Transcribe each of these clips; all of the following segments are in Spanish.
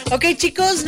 Ok, chicos,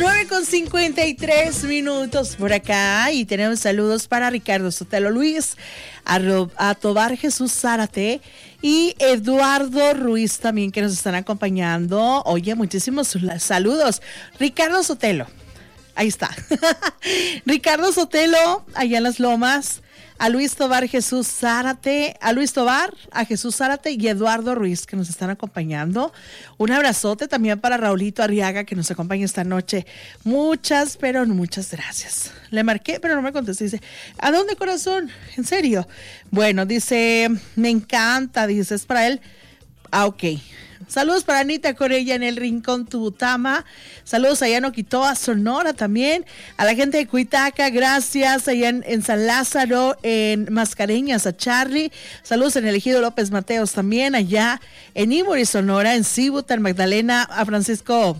9:53 por acá y tenemos saludos para Ricardo Sotelo Luis, a Tobar Jesús Zárate y Eduardo Ruiz también que nos están acompañando. Oye, muchísimos saludos. Ricardo Sotelo, ahí está. Ricardo Sotelo, allá en Las Lomas. A Luis Tobar Jesús Zárate, a Luis Tobar, a Jesús Zárate y Eduardo Ruiz que nos están acompañando. Un abrazote también para Raulito Arriaga que nos acompaña esta noche. Muchas, pero muchas gracias. Le marqué, pero no me contestó. Dice, ¿a dónde, corazón? ¿En serio? Bueno, dice, me encanta, dice, es para él. Ah, ok. Saludos para Anita Corella en el Rincón Tubutama. Saludos allá en Oquitoa, Sonora también. A la gente de Cuitaca, gracias. Allá en San Lázaro, en Mascareñas, a Charlie. Saludos en el Ejido López Mateos también. Allá en Imory, Sonora, en Cibuta, en Magdalena, a Francisco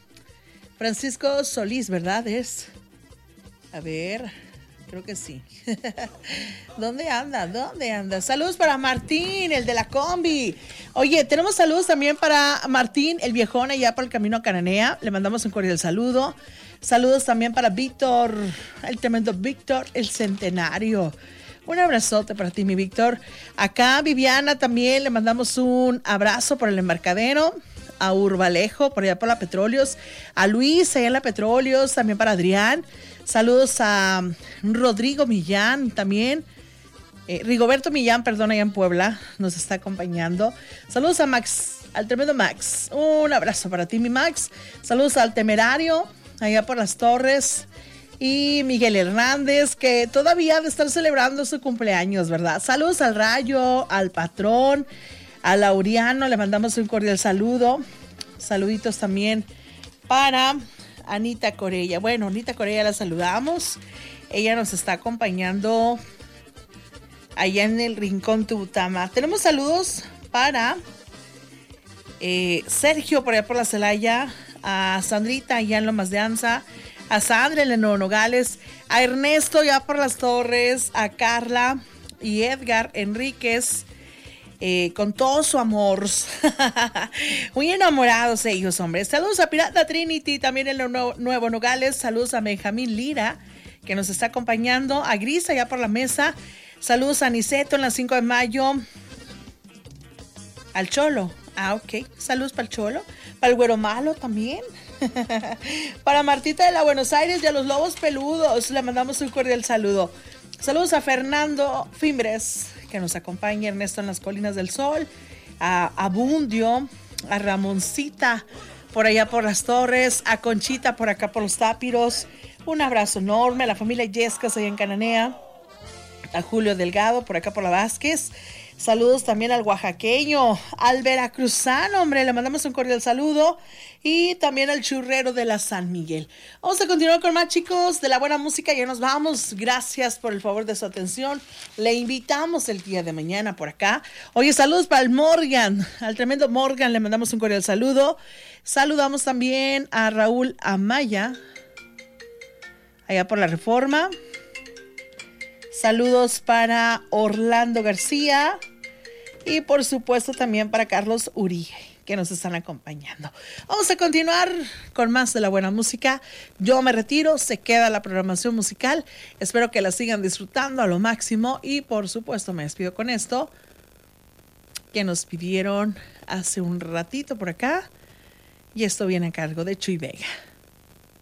Solís, ¿verdad? A ver, creo que sí. ¿Dónde anda? Saludos para Martín, el de la combi. Oye, tenemos saludos también para Martín, el viejón allá por el camino a Cananea. Le mandamos un cordial saludo. Saludos también para Víctor, el tremendo Víctor, el centenario. Un abrazote para ti, mi Víctor. Acá Viviana también le mandamos un abrazo por el embarcadero. A Urbalejo, por allá por la Petróleos. A Luis, allá en la Petróleos. También para Adrián. Saludos a Rodrigo Millán también. Rigoberto Millán, perdón, allá en Puebla. Nos está acompañando. Saludos a Max, al tremendo Max. Un abrazo para ti, mi Max. Saludos al Temerario, allá por las Torres. Y Miguel Hernández, que todavía ha de estar celebrando su cumpleaños, ¿verdad? Saludos al Rayo, al Patrón, a Laureano. Le mandamos un cordial saludo. Saluditos también para Anita Corella. Bueno, Anita Corella la saludamos. Ella nos está acompañando allá en el Rincón Tubutama. Tenemos saludos para Sergio por allá por la Celaya, a Sandrita allá en Lomas de Anza, a Sandra en Nuevo Nogales, a Ernesto ya por las Torres, a Carla y Edgar Enríquez. Con todo su amor. Muy enamorados ellos, hombre. Saludos a Pirata Trinity, también en Nuevo Nogales. Saludos a Benjamín Lira, que nos está acompañando. A Gris, allá por la mesa. Saludos a Niceto en la 5 de mayo. Al Cholo. Ah, ok. Saludos para el Cholo. Para el Güero Malo también. Para Martita de la Buenos Aires y a los Lobos Peludos. Le mandamos un cordial saludo. Saludos a Fernando Fimbres, que nos acompaña, Ernesto en las Colinas del Sol, a Bundio, a Ramoncita por allá por las Torres, a Conchita por acá por los Tápiros. Un abrazo enorme a la familia Yescas allá en Cananea, a Julio Delgado por acá por la Vázquez. Saludos también al oaxaqueño, al veracruzano, hombre, le mandamos un cordial saludo. Y también al churrero de la San Miguel. Vamos a continuar con más, chicos, de la buena música. Ya nos vamos. Gracias por el favor de su atención. Le invitamos el día de mañana por acá. Oye, saludos para el Morgan, al tremendo Morgan. Le mandamos un cordial saludo. Saludamos también a Raúl Amaya, allá por la Reforma. Saludos para Orlando García. Y por supuesto también para Carlos Uribe, que nos están acompañando. Vamos a continuar con más de la buena música. Yo me retiro, se queda la programación musical. Espero que la sigan disfrutando a lo máximo y por supuesto me despido con esto que nos pidieron hace un ratito por acá y esto viene a cargo de Chuy Vega.